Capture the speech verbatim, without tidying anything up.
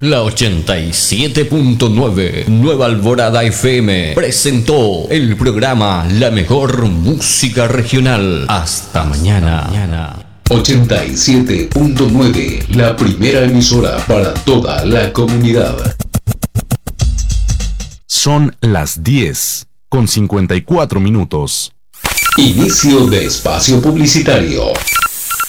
La ochenta y siete punto nueve Nueva Alborada F M presentó el programa La Mejor Música Regional. Hasta mañana. ochenta y siete punto nueve, la primera emisora para toda la comunidad. Son las diez con cincuenta y cuatro minutos. Inicio de espacio publicitario.